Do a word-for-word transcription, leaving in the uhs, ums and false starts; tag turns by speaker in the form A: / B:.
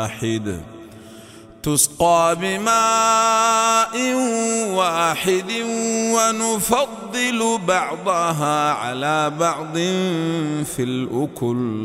A: واحد تسقى بماء واحد ونفضل بعضها على بعض في الأكل